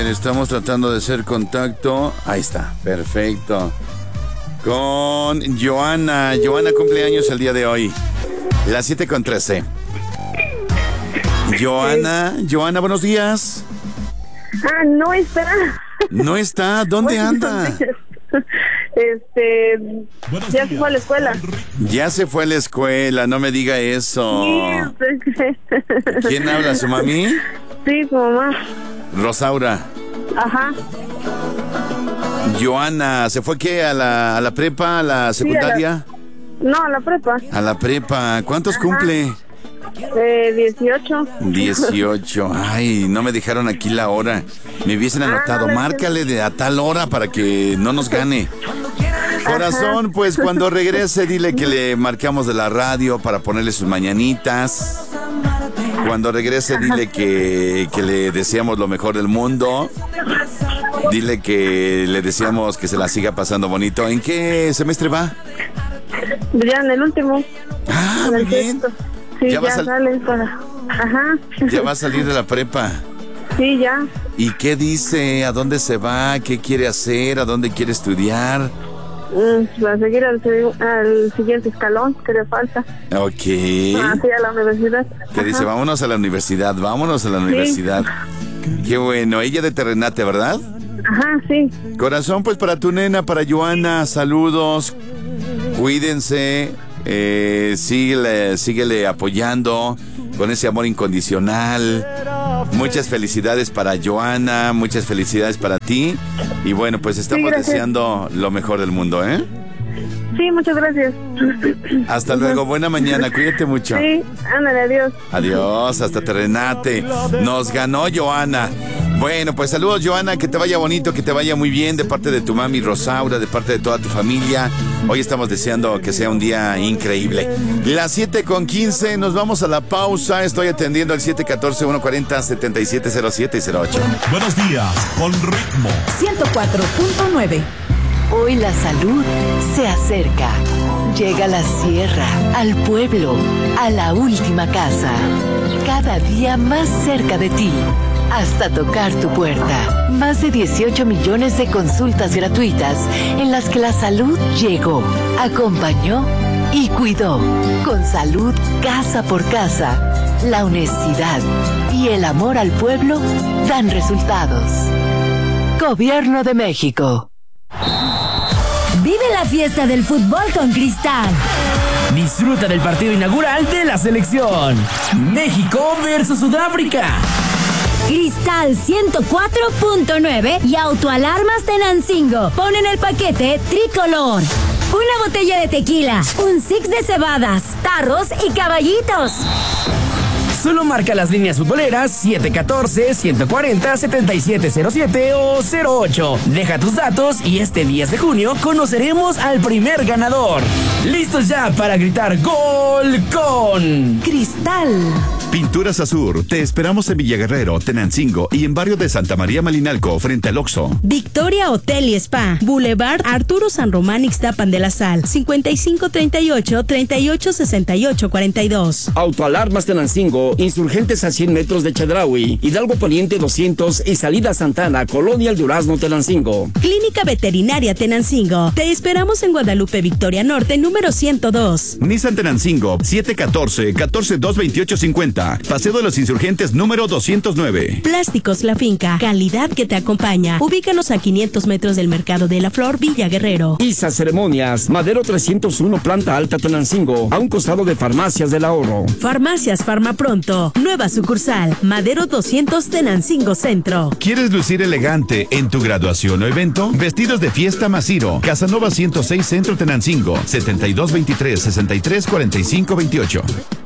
ver, estamos tratando de hacer contacto. Ahí está, perfecto. Con Joana. Joana cumpleaños el día de hoy. Las 7:13. Joana, buenos días. No está. ¿No está? ¿Dónde anda? Ya se fue a la escuela. Ya se fue a la escuela, no me diga eso. Sí. ¿Quién habla, su mami? Sí, su mamá. Rosaura. Ajá. Joana, ¿se fue qué? ¿A la prepa, a la secundaria? No, a la prepa. A la prepa. ¿Cuántos cumple? 18. 18. Ay, no me dejaron aquí la hora. Me hubiesen anotado. Márcale a tal hora para que no nos gane. Corazón, pues cuando regrese, dile que le marcamos de la radio para ponerle sus mañanitas. Cuando regrese, dile que le deseamos lo mejor del mundo. Dile que le deseamos que se la siga pasando bonito. ¿En qué semestre va? Ya en el último. Ah, muy bien. Sí, ya sale para... Ajá. Ya va a salir de la prepa. Sí, ya. ¿Y qué dice? ¿A dónde se va? ¿Qué quiere hacer? ¿A dónde quiere estudiar? Para seguir al siguiente escalón que le falta. Ok. Sí, a la universidad. Que dice, vámonos a la universidad, universidad. Qué bueno. Ella de Terrenate, ¿verdad? Ajá, sí. Corazón, pues para tu nena, para Joana, saludos. Cuídense. Síguele apoyando con ese amor incondicional. Muchas felicidades para Joana, muchas felicidades para ti. Y bueno, pues estamos deseando lo mejor del mundo, ¿eh? Sí, muchas gracias. Hasta luego, buena mañana, cuídate mucho. Sí, ándale, adiós. Adiós, hasta Terrenate. Nos ganó Joana. Bueno, pues saludos, Joana, que te vaya bonito, que te vaya muy bien de parte de tu mami Rosaura, de parte de toda tu familia. Hoy estamos deseando que sea un día increíble. Las 7:15, nos vamos a la pausa. Estoy atendiendo al 714-140-7707 y 08. Buenos días, con ritmo. 104.9. Hoy la salud se acerca. Llega a la sierra, al pueblo, a la última casa. Cada día más cerca de ti. Hasta tocar tu puerta. Más de 18 millones de consultas gratuitas en las que la salud llegó, acompañó y cuidó. Con salud casa por casa, la honestidad y el amor al pueblo dan resultados. Gobierno de México. Vive la fiesta del fútbol con Cristal. Disfruta del partido inaugural de la selección. México versus Sudáfrica. Cristal 104.9 y Autoalarmas Tenancingo ponen el paquete tricolor. Una botella de tequila, un six de cebadas, tarros y caballitos. Solo marca las líneas futboleras 714-140-7707 o 08. Deja tus datos y este 10 de junio conoceremos al primer ganador. ¡Listos ya para gritar gol con Cristal! Pinturas Azur, te esperamos en Villaguerrero, Tenancingo y en barrio de Santa María Malinalco, frente al Oxxo. Victoria Hotel y Spa, Boulevard Arturo San Román, Ixtapan de la Sal, 5538-386842. Autoalarmas Tenancingo, insurgentes a 100 metros de Chedraui, Hidalgo Poniente 200 y salida Santana, Colonia El Durazno, Tenancingo. Clínica Veterinaria Tenancingo, te esperamos en Guadalupe Victoria Norte, número 102. Nissan Tenancingo, 714-142-2850. Paseo de los Insurgentes número 209. Plásticos La Finca, calidad que te acompaña. Ubícanos a 500 metros del Mercado de la Flor, Villa Guerrero. Isa Ceremonias, Madero 301, planta alta, Tenancingo, a un costado de Farmacias del Ahorro. Farmacias Farmapronto, nueva sucursal, Madero 200, Tenancingo Centro. ¿Quieres lucir elegante en tu graduación o evento? Vestidos de fiesta Masiro, Casanova 106 Centro, Tenancingo, 7223-634528.